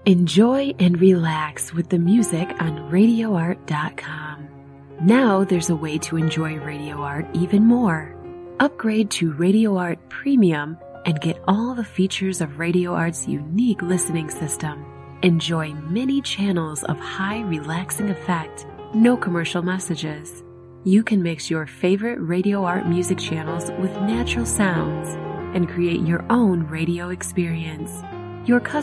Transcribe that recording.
Enjoy and relax with the music on RadioArt.com. Now there's a way to enjoy Radio Art even more. Upgrade to Radio Art Premium and get all the features of Radio Art's unique listening system. Enjoy many channels of high relaxing effect, no commercial messages. You can mix your favorite Radio Art music channels with natural sounds and create your own radio experience. Your